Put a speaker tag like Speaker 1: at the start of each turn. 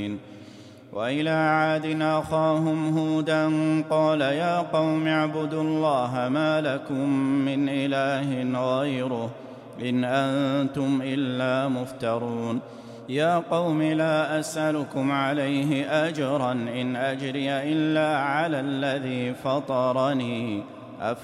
Speaker 1: وإلى عاد أخاهم هودا قال يا قوم اعبدوا الله ما لكم من إله غيره إن أنتم إلا مفترون يا قوم لا أسألكم عليه أجرا إن أجري إلا على الذي فطرني